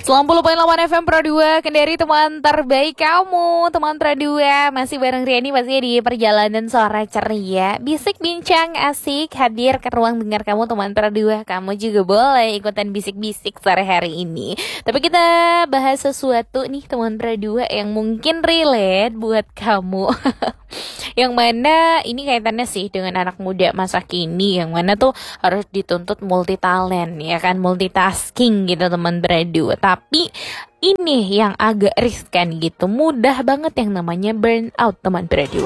90,8 FM Pro 2 Kendari, teman terbaik kamu. Teman Pro 2 masih bareng Riani pastinya di perjalanan sore ceria. Bisik bincang asik hadir ke ruang dengar kamu teman Pro 2. Kamu juga boleh ikutan bisik-bisik sore hari ini. Tapi kita bahas sesuatu nih teman Pro 2 yang mungkin relate buat kamu. Yang mana ini kaitannya sih dengan anak muda masa kini, yang mana tuh harus dituntut multi talent, ya kan, multitasking gitu teman Bradu. Tapi ini yang agak riskan gitu, mudah banget yang namanya burnout teman Bradu.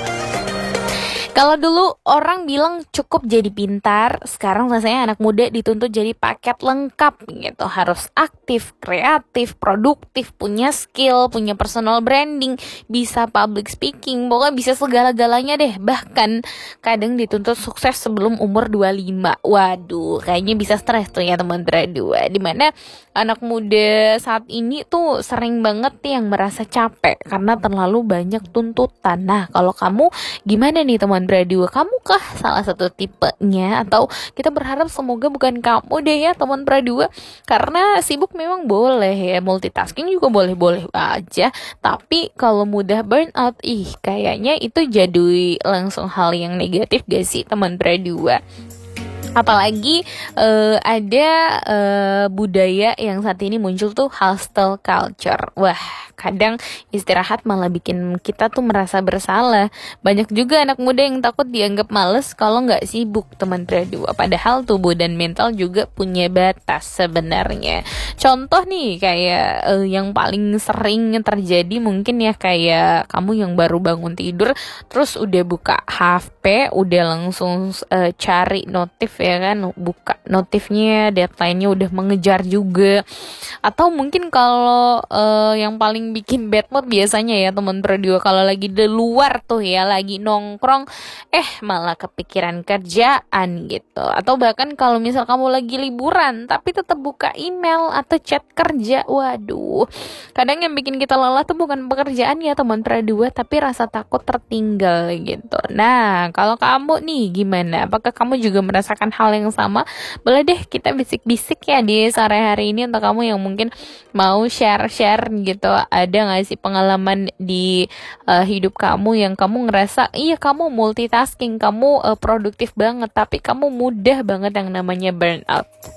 Kalau dulu orang bilang cukup jadi pintar, sekarang rasanya anak muda dituntut jadi paket lengkap gitu. Harus aktif, kreatif, produktif, punya skill, punya personal branding, bisa public speaking, pokoknya bisa segala-galanya deh. Bahkan kadang dituntut sukses sebelum umur 25. Waduh, kayaknya bisa stres tuh ya teman-teman dua. Dimana anak muda saat ini tuh sering banget yang merasa capek karena terlalu banyak tuntutan. Nah, kalau kamu gimana nih teman Bradu, kamu kah salah satu tipenya, atau kita berharap semoga bukan kamu deh ya teman Bradu, karena sibuk memang boleh ya, multitasking juga boleh-boleh aja, tapi kalau mudah burnout, kayaknya itu jadi langsung hal yang negatif gak sih teman Bradu? Apalagi ada budaya yang saat ini muncul tuh hustle culture. Wah, kadang istirahat malah bikin kita tuh merasa bersalah. Banyak juga anak muda yang takut dianggap males kalau nggak sibuk teman Bradu. Padahal tubuh dan mental juga punya batas sebenarnya. Contoh nih kayak yang paling sering terjadi mungkin ya, kayak kamu yang baru bangun tidur terus udah buka HP, udah langsung cari notif, ya kan, buka notifnya, deadline-nya udah mengejar juga. Atau mungkin kalau yang paling bikin bad mood biasanya ya teman Pro2, kalau lagi di luar tuh ya, lagi nongkrong malah kepikiran kerjaan gitu. Atau bahkan kalau misal kamu lagi liburan tapi tetap buka email atau chat kerja. Waduh, kadang yang bikin kita lelah tuh bukan pekerjaan ya teman Pro2, tapi rasa takut tertinggal gitu. Nah, kalau kamu nih gimana? Apakah kamu juga merasakan hal yang sama? Boleh deh kita bisik-bisik ya di sore hari ini untuk kamu yang mungkin mau share-share gitu. Ada gak sih pengalaman di hidup kamu yang kamu ngerasa iya kamu multitasking, kamu produktif banget, tapi kamu mudah banget yang namanya burnout?